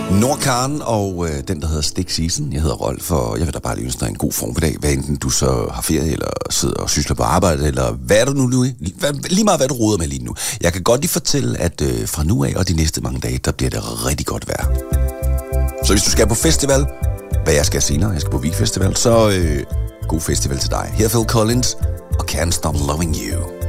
Nordkaren og den, der hedder Stick Season. Jeg hedder Rolf, og jeg vil da bare lige ønske dig en god formiddag, hvad enten du så har ferie, eller sidder og sysler på arbejde, eller hvad du nu lige meget hvad du roder med lige nu. Jeg kan godt lige fortælle, at fra nu af og de næste mange dage, der bliver det rigtig godt vejr. Så hvis du skal på festival, hvad jeg skal senere, jeg skal på Week Festival, så god festival til dig. Her er Phil Collins og Can't Stop Loving You.